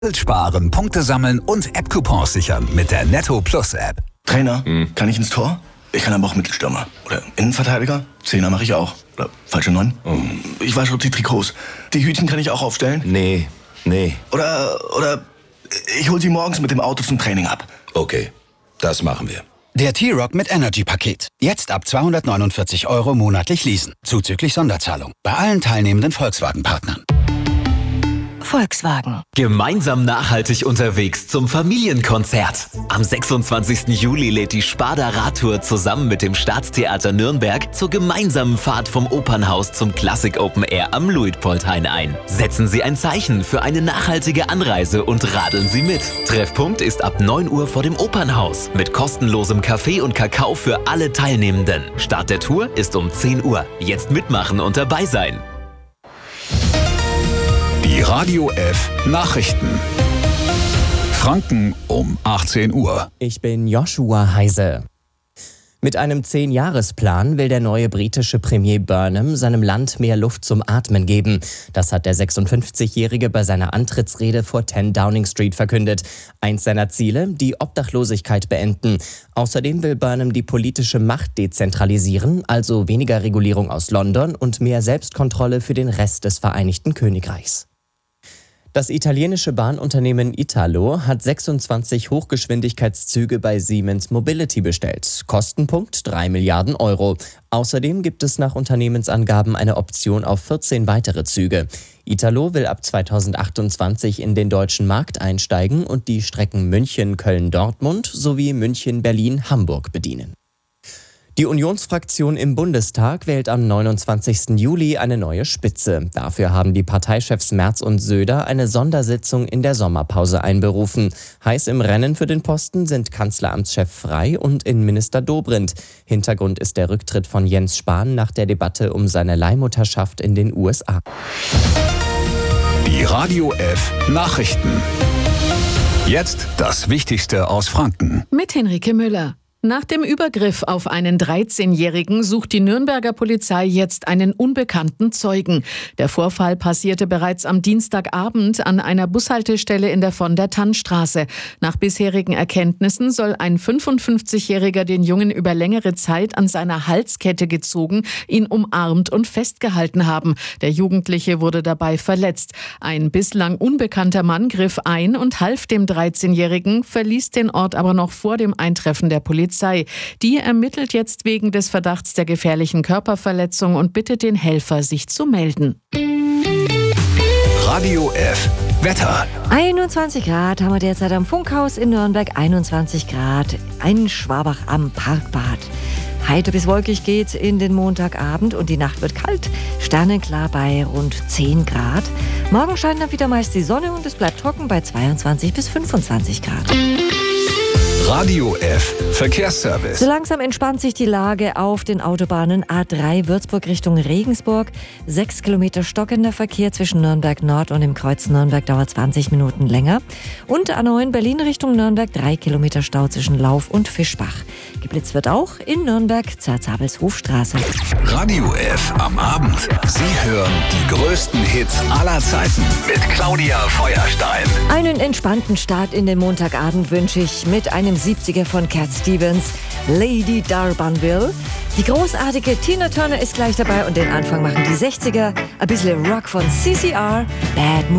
Geld sparen, Punkte sammeln und App-Coupons sichern mit der Netto Plus App. Trainer, kann ich ins Tor? Ich kann aber auch Mittelstürmer. Oder Innenverteidiger? Zehner mache ich auch. Oder falsche 9? Ich wasche die Trikots. Die Hütchen kann ich auch aufstellen? Nee. Oder ich hol sie morgens mit dem Auto zum Training ab. Okay, das machen wir. Der T-Rock mit Energy-Paket. Jetzt ab 249 € monatlich leasen. Zuzüglich Sonderzahlung. Bei allen teilnehmenden Volkswagen-Partnern. Volkswagen. Gemeinsam nachhaltig unterwegs zum Familienkonzert. Am 26. Juli lädt die Sparda Radtour zusammen mit dem Staatstheater Nürnberg zur gemeinsamen Fahrt vom Opernhaus zum Classic Open Air am Luitpoldhain ein. Setzen Sie ein Zeichen für eine nachhaltige Anreise und radeln Sie mit. Treffpunkt ist ab 9 Uhr vor dem Opernhaus mit kostenlosem Kaffee und Kakao für alle Teilnehmenden. Start der Tour ist um 10 Uhr. Jetzt mitmachen und dabei sein. Die Radio F Nachrichten. Franken um 18 Uhr. Ich bin Joshua Heise. Mit einem 10-Jahres-Plan will der neue britische Premier Burnham seinem Land mehr Luft zum Atmen geben. Das hat der 56-Jährige bei seiner Antrittsrede vor 10 Downing Street verkündet. Eins seiner Ziele, die Obdachlosigkeit beenden. Außerdem will Burnham die politische Macht dezentralisieren, also weniger Regulierung aus London und mehr Selbstkontrolle für den Rest des Vereinigten Königreichs. Das italienische Bahnunternehmen Italo hat 26 Hochgeschwindigkeitszüge bei Siemens Mobility bestellt. Kostenpunkt 3 Milliarden €. Außerdem gibt es nach Unternehmensangaben eine Option auf 14 weitere Züge. Italo will ab 2028 in den deutschen Markt einsteigen und die Strecken München, Köln, Dortmund sowie München, Berlin, Hamburg bedienen. Die Unionsfraktion im Bundestag wählt am 29. Juli eine neue Spitze. Dafür haben die Parteichefs Merz und Söder eine Sondersitzung in der Sommerpause einberufen. Heiß im Rennen für den Posten sind Kanzleramtschef Frey und Innenminister Dobrindt. Hintergrund ist der Rücktritt von Jens Spahn nach der Debatte um seine Leihmutterschaft in den USA. Die Radio F Nachrichten. Jetzt das Wichtigste aus Franken. Mit Henrike Müller. Nach dem Übergriff auf einen 13-Jährigen sucht die Nürnberger Polizei jetzt einen unbekannten Zeugen. Der Vorfall passierte bereits am Dienstagabend an einer Bushaltestelle in der von der Tannstraße. Nach bisherigen Erkenntnissen soll ein 55-Jähriger den Jungen über längere Zeit an seiner Halskette gezogen, ihn umarmt und festgehalten haben. Der Jugendliche wurde dabei verletzt. Ein bislang unbekannter Mann griff ein und half dem 13-Jährigen, verließ den Ort aber noch vor dem Eintreffen der Polizei. Die ermittelt jetzt wegen des Verdachts der gefährlichen Körperverletzung und bittet den Helfer, sich zu melden. Radio F Wetter. 21 Grad haben wir derzeit am Funkhaus in Nürnberg, 21 Grad in Schwabach am Parkbad. Heiter bis wolkig geht's in den Montagabend und die Nacht wird kalt, sternenklar bei rund 10 Grad. Morgen scheint dann wieder meist die Sonne und es bleibt trocken bei 22 bis 25 Grad. Radio F Verkehrsservice. So langsam entspannt sich die Lage auf den Autobahnen A3 Würzburg Richtung Regensburg. 6 Kilometer stockender Verkehr zwischen Nürnberg Nord und dem Kreuz Nürnberg dauert 20 Minuten länger. Und A9 Berlin Richtung Nürnberg 3 Kilometer Stau zwischen Lauf und Fischbach. Geblitzt wird auch in Nürnberg zur Zabelshofstraße. Radio F am Abend. Sie hören die größten Hits aller Zeiten mit Claudia Feuerstein. Einen entspannten Start in den Montagabend wünsche ich mit einem 70er von Cat Stevens, Lady Darbanville. Die großartige Tina Turner ist gleich dabei und den Anfang machen die 60er. Ein bisschen Rock von CCR, Bad Moon.